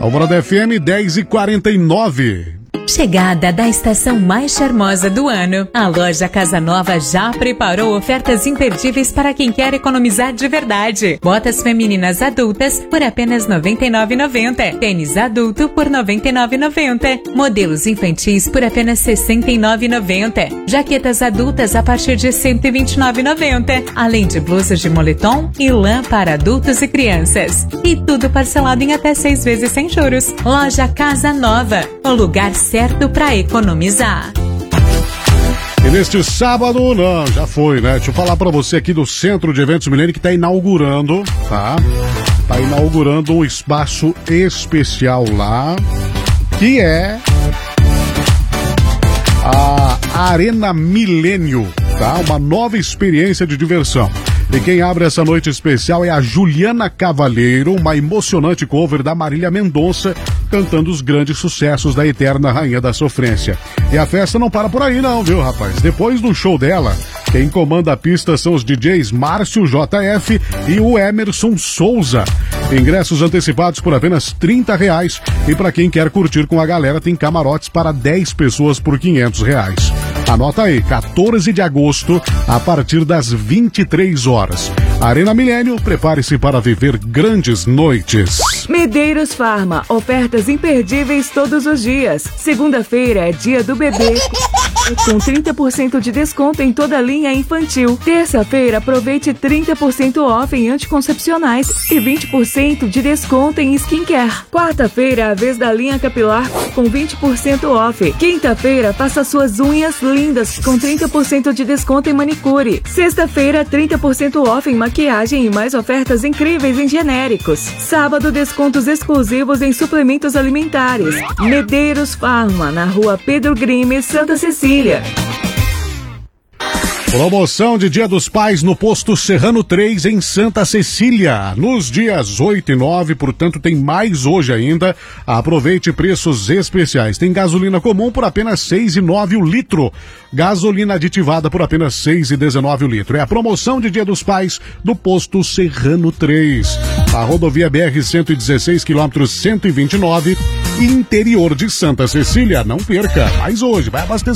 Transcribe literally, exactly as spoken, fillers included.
Alvorada F M dez e quarenta e nove. Chegada da estação mais charmosa do ano, a loja Casa Nova já preparou ofertas imperdíveis para quem quer economizar de verdade. Botas femininas adultas por apenas noventa e nove reais e noventa centavos. Tênis adulto por noventa e nove reais e noventa centavos. Modelos infantis por apenas sessenta e nove reais e noventa centavos. Jaquetas adultas a partir de cento e vinte e nove reais e noventa centavos. Além de blusas de moletom e lã para adultos e crianças. E tudo parcelado em até seis vezes sem juros. Loja Casa Nova, o lugar certo para economizar. E neste sábado, não, já foi, né? Deixa eu falar pra você aqui do Centro de Eventos Milênio que tá inaugurando, tá? Tá inaugurando um espaço especial lá, que é a Arena Milênio, tá? Uma nova experiência de diversão. E quem abre essa noite especial é a Juliana Cavalheiro, uma emocionante cover da Marília Mendonça, cantando os grandes sucessos da eterna Rainha da Sofrência. E a festa não para por aí não, viu, rapaz? Depois do show dela, quem comanda a pista são os D Js Márcio J F e o Emerson Souza. Ingressos antecipados por apenas trinta reais. E para quem quer curtir com a galera, tem camarotes para dez pessoas por quinhentos reais. Anota aí, quatorze de agosto, a partir das vinte e três horas. Arena Milênio, prepare-se para viver grandes noites. Medeiros Farma, ofertas imperdíveis todos os dias. Segunda-feira é dia do bebê, com trinta por cento de desconto em toda a linha infantil. Terça-feira, aproveite trinta por cento off em anticoncepcionais e vinte por cento de desconto em skincare. Quarta-feira, a vez da linha capilar, com vinte por cento off. Quinta-feira, faça suas unhas lindas, com trinta por cento de desconto em manicure. Sexta-feira, trinta por cento off em maquiagem e mais ofertas incríveis em genéricos. Sábado, descontos exclusivos em suplementos alimentares. Medeiros Farma, na rua Pedro Grimes, Santa Cecília. Promoção de Dia dos Pais no Posto Serrano três em Santa Cecília, nos dias oito e nove, portanto tem mais hoje ainda. Aproveite preços especiais. Tem gasolina comum por apenas seis reais e nove centavos o litro. Gasolina aditivada por apenas seis reais e dezenove centavos o litro. É a promoção de Dia dos Pais do Posto Serrano três. A rodovia B R cento e dezesseis, quilômetros cento e vinte e nove, interior de Santa Cecília. Não perca, mais hoje, vai abastecer.